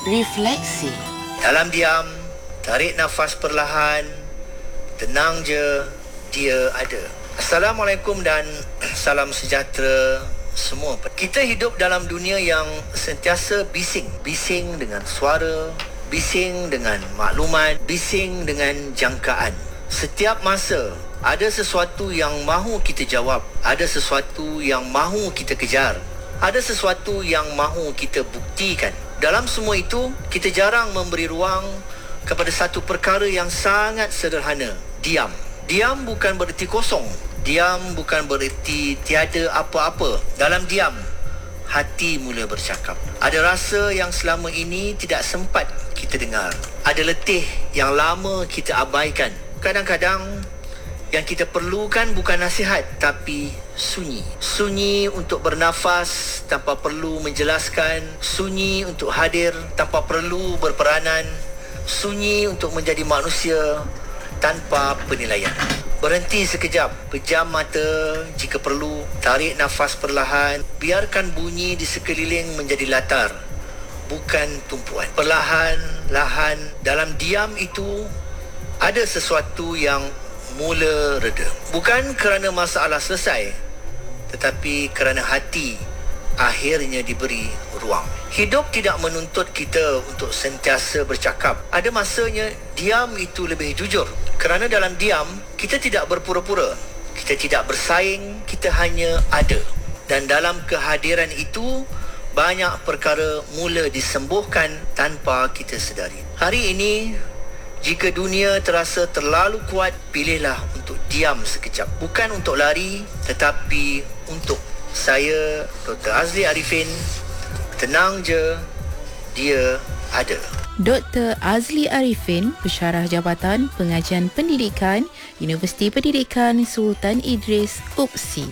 Refleksi. Dalam diam, tarik nafas perlahan. Tenang je, dia ada. Assalamualaikum dan salam sejahtera semua. Kita hidup dalam dunia yang sentiasa bising. Bising dengan suara, bising dengan maklumat, bising dengan jangkaan. Setiap masa ada sesuatu yang mahu kita jawab, ada sesuatu yang mahu kita kejar, ada sesuatu yang mahu kita buktikan. Dalam semua itu, kita jarang memberi ruang kepada satu perkara yang sangat sederhana, diam. Diam bukan bererti kosong. Diam bukan bererti tiada apa-apa. Dalam diam, hati mula bercakap. Ada rasa yang selama ini tidak sempat kita dengar. Ada letih yang lama kita abaikan. Kadang-kadang yang kita perlukan bukan nasihat, tapi sunyi. Sunyi untuk bernafas tanpa perlu menjelaskan. Sunyi untuk hadir tanpa perlu berperanan. Sunyi untuk menjadi manusia tanpa penilaian. Berhenti sekejap, pejam mata jika perlu, tarik nafas perlahan, biarkan bunyi di sekeliling menjadi latar, bukan tumpuan. Perlahan-lahan dalam diam itu ada sesuatu yang mula reda. Bukan kerana masalah selesai, tetapi kerana hati akhirnya diberi ruang. Hidup tidak menuntut kita untuk sentiasa bercakap. Ada masanya diam itu lebih jujur. Kerana dalam diam, kita tidak berpura-pura. Kita tidak bersaing, kita hanya ada. Dan dalam kehadiran itu, banyak perkara mula disembuhkan tanpa kita sedari. Hari ini, jika dunia terasa terlalu kuat, pilihlah untuk diam sekejap. Bukan untuk lari, tetapi untuk. Saya, Dr. Azli Arifin. Tenang je, dia ada. Dr. Azli Arifin, Pensyarah Jabatan Pengajian Pendidikan, Universiti Pendidikan Sultan Idris, UPSI.